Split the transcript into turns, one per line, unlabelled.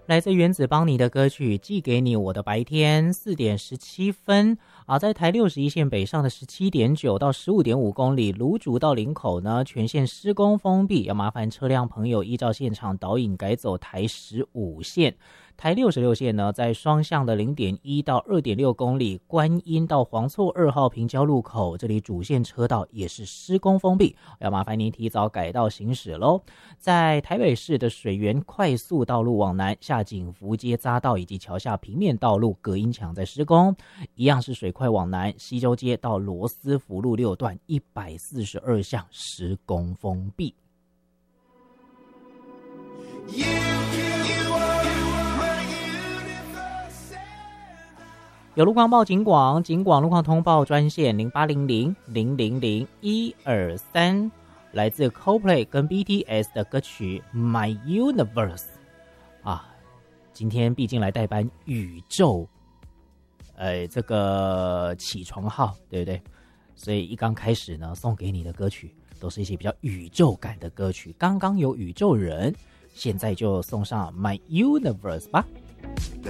来自原子邦尼的歌曲《寄给你我的白天》，4点17分啊，在台61线北上的17.9到15.5公里，芦竹到林口呢，全线施工封闭，要麻烦车辆朋友依照现场导引改走台15线。台66线呢，在双向的0.1到2.6公里，观音到黄厝2号平交路口，这里主线车道也是施工封闭，要麻烦您提早改道行驶咯。在台北市的水源快速道路往南，下景福街匝道以及桥下平面道路隔音墙在施工，一样是水快往南，西周街到罗斯福路6段142项施工封闭。有路况报警广，警广路况通报专线0800-000-123，来自 Coldplay 跟 BTS 的歌曲 My Universe 啊，今天毕竟来代班宇宙这个起床号，对不对？所以一刚开始呢，送给你的歌曲都是一些比较宇宙感的歌曲，刚刚有宇宙人，现在就送上 My Universe 吧。